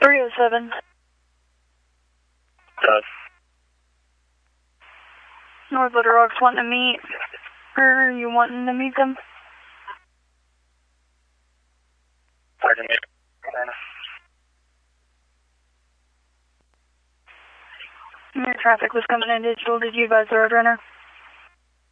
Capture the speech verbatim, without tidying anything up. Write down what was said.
three oh seven. Good. North Little Rock's wanting to meet. Or are you wanting to meet them? I can meet. Your traffic was coming in digital. Did you advise the Roadrunner?